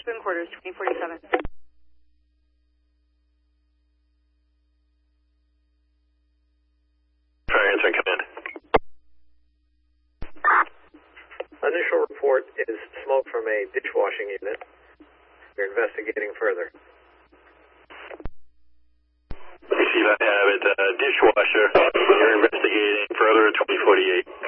2 and quarters, 2047. Fire answering command. Initial report is smoke from a dishwashing unit. We're investigating further. Receive, I have it. Dishwasher. You're investigating further at 2048.